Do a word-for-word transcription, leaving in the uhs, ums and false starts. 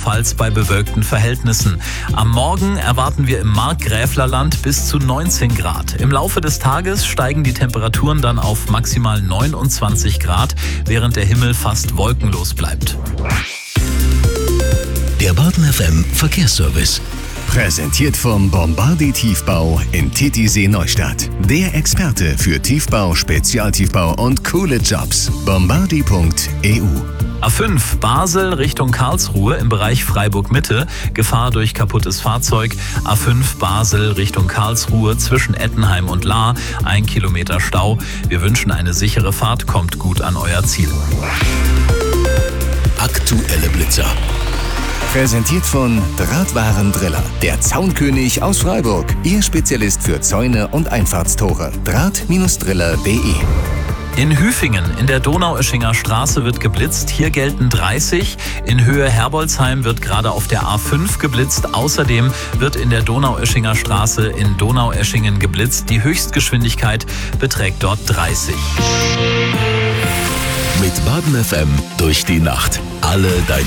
Rheinland-Pfalz bei bewölkten Verhältnissen. Am Morgen erwarten wir im Markgräflerland bis zu neunzehn Grad. Im Laufe des Tages steigen die Temperaturen dann auf maximal neunundzwanzig Grad, während der Himmel fast wolkenlos bleibt. Der Baden F M Verkehrsservice. Präsentiert vom Bombardi Tiefbau in Titisee Neustadt. Der Experte für Tiefbau, Spezialtiefbau und coole Jobs. bombardi punkt e u. A fünf Basel Richtung Karlsruhe im Bereich Freiburg-Mitte. Gefahr durch kaputtes Fahrzeug. A fünf Basel Richtung Karlsruhe zwischen Ettenheim und Lahr. Ein Kilometer Stau. Wir wünschen eine sichere Fahrt. Kommt gut an euer Ziel. Aktuelle Blitzer. Präsentiert von Drahtwarendriller, der Zaunkönig aus Freiburg. Ihr Spezialist für Zäune und Einfahrtstore. Draht Driller punkt de. In Hüfingen in der Donaueschinger Straße wird geblitzt. Hier gelten dreißig. In Höhe Herbolzheim wird gerade auf der A fünf geblitzt. Außerdem wird in der Donaueschinger Straße in Donaueschingen geblitzt. Die Höchstgeschwindigkeit beträgt dort dreißig. Mit Baden F M durch die Nacht. Alle deine